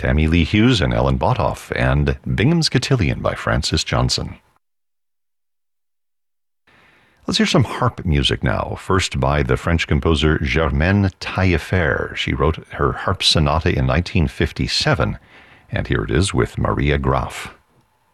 Tammy Lee Hughes and Ellen Bothoff, and Bingham's Cotillion by Francis Johnson. Let's hear some harp music now, first by the French composer Germaine Taillefer. She wrote her harp sonata in 1957, and here it is with Maria Graf.